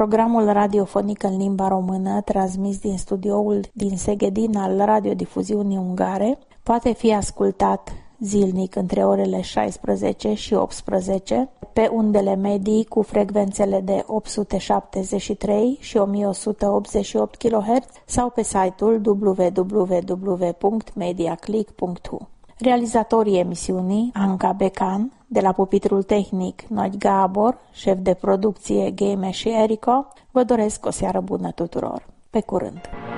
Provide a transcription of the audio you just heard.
Programul radiofonic în limba română, transmis din studioul din Seghedin al Radiodifuziunii Ungare, poate fi ascultat zilnic între orele 16 și 18 pe undele medii cu frecvențele de 873 și 1188 kHz sau pe site-ul www.mediaclick.hu. Realizatorii emisiunii, Anca Becan, de la pupitrul tehnic Noit Gabor, șef de producție Game și Erico, vă doresc o seară bună tuturor. Pe curând!